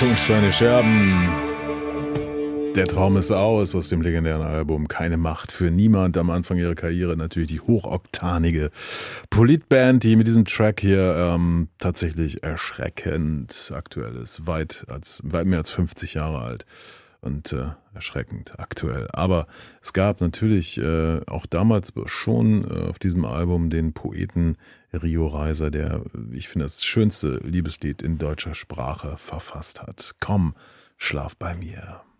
Tonsteine Scherben. Der Traum ist aus dem legendären Album Keine Macht für niemand. Am Anfang ihrer Karriere natürlich die hochoktanige Politband, die mit diesem Track hier tatsächlich erschreckend aktuell ist. Weit mehr als 50 Jahre alt und erschreckend aktuell. Aber es gab natürlich auch damals schon auf diesem Album den Poeten Rio Reiser, der, ich finde, das schönste Liebeslied in deutscher Sprache verfasst hat. Komm, schlaf bei mir.